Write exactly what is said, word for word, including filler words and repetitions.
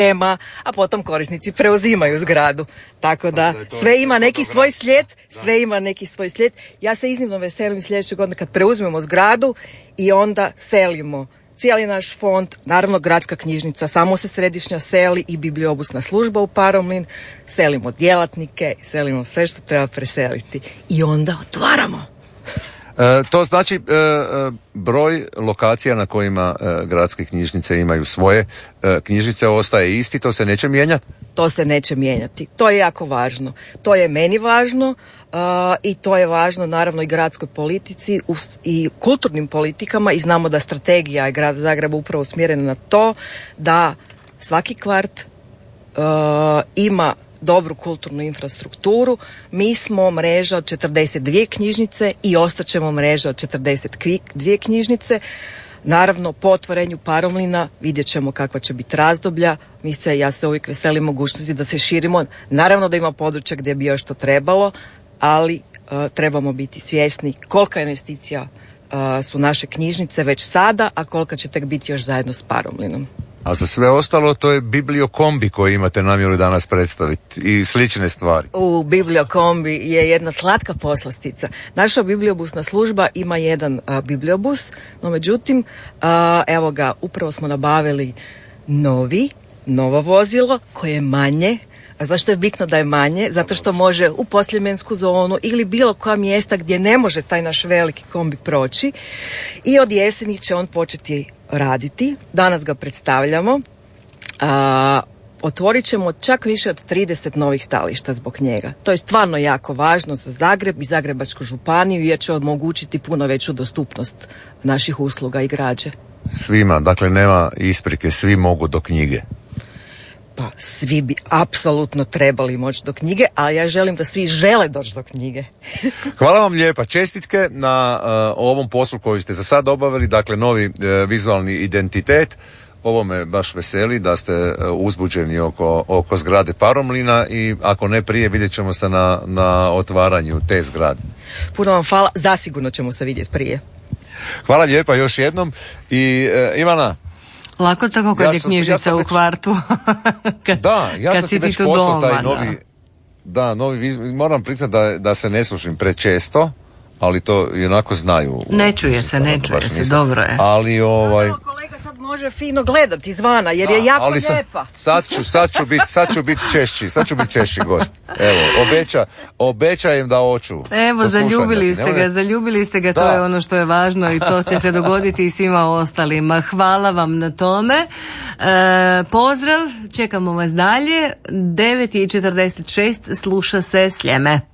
nema, a potom korisnici preuzimaju zgradu. Tako da sve ima neki svoj slijed, sve ima neki svoj slijed. Ja se iznimno veselim sljedeće godine kad preuzmemo zgradu i onda selimo cijeli naš fond, naravno gradska knjižnica, samo se središnja seli i bibliobusna služba u Paromlin, selimo djelatnike, selimo sve što treba preseliti i onda otvaramo. E, to znači e, broj lokacija na kojima e, gradske knjižnice imaju svoje e, knjižnice ostaje isti, to se neće mijenjati? To se neće mijenjati. To je jako važno. To je meni važno uh, i to je važno naravno i gradskoj politici u, i kulturnim politikama i znamo da strategija je grada Zagreba upravo usmjerena na to da svaki kvart uh, ima dobru kulturnu infrastrukturu. Mi smo mreža od četrdeset dvije knjižnice i ostaćemo mreža od četrdeset dvije knjižnice. Naravno, po otvorenju Paromlina vidjet ćemo kakva će biti razdoblja. Mi se, ja se uvijek veselim mogućnosti da se širimo. Naravno da ima područja gdje bi još to trebalo, ali uh, trebamo biti svjesni kolika investicija uh, su naše knjižnice već sada, a kolika će tek biti još zajedno s Paromlinom. A za sve ostalo to je bibliokombi koji imate namjeru danas predstaviti i slične stvari. U bibliokombi je jedna slatka poslastica. Naša bibliobusna služba ima jedan a, bibliobus, no međutim, a, evo ga, upravo smo nabavili novi, novo vozilo koje je manje. A zašto je bitno da je manje? Zato što može u poslijemensku zonu ili bilo koja mjesta gdje ne može taj naš veliki kombi proći i od jeseni će on početi raditi. Danas ga predstavljamo. A, otvorit ćemo čak više od trideset novih stališta zbog njega. To je stvarno jako važno za Zagreb i Zagrebačku županiju jer će omogućiti puno veću dostupnost naših usluga i građe. Svima, dakle nema isprike, svi mogu do knjige. Pa svi bi apsolutno trebali moći do knjige, ali ja želim da svi žele doći do knjige. Hvala vam lijepa, čestitke na uh, ovom poslu koji ste za sad obavili, dakle novi uh, vizualni identitet. Ovo me baš veseli da ste uh, uzbuđeni oko, oko zgrade Paromlina i ako ne prije vidjet ćemo se na, na otvaranju te zgrade. Puno vam hvala, zasigurno ćemo se vidjeti prije. Hvala lijepa još jednom i uh, Ivana. Lako tako kad ja je knjižnica ja u kvartu. kad, da, ja kad sam ti već poslao taj novi, da, novi, moram priznati da, da se ne slušim prečesto, ali to i onako znaju. Ne čuje se, ne čuje se, nisam, dobro je. Ali ovaj... No, kolega sad može fino gledati izvana, jer da, je jako ali lijepa. Sad, sad ću, sad ću biti, sad ću biti češći, sad ću biti češći gost. Evo, obeća, obećajem da hoću. Evo, zaljubili ste ga, zaljubili ste ga, da. To je ono što je važno i to će se dogoditi i svima ostalima. Hvala vam na tome. E, pozdrav, čekamo vas dalje. devet i četrdeset šest sluša se Sljeme.